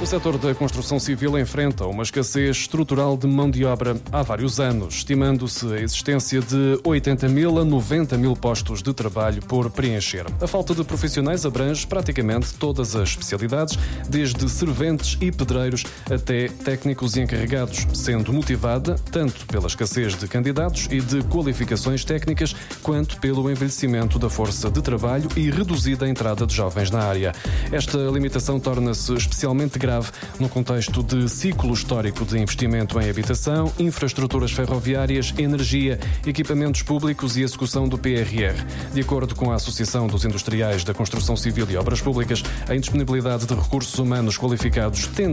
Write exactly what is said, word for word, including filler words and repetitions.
setor da construção civil enfrenta uma escassez estrutural de mão de obra há vários anos, estimando-se a existência de oitenta mil a noventa mil postos de trabalho por preencher. A falta de profissionais abrange praticamente todas as especialidades, desde serventes e pedreiros até técnicos e encarregados, sendo motivada tanto pela escassez de candidatos e de qualificações técnicas, quanto pelo envelhecimento da força de trabalho e reduzida a entrada de jovens na área. Esta limitação torna-se especialmente grave no contexto de ciclo histórico de investimento em habitação, infraestruturas ferroviárias, energia, equipamentos públicos e execução do P R R. De acordo com a Associação dos Industriais da Construção Civil e Obras Públicas, a indisponibilidade de recursos humanos qualificados tende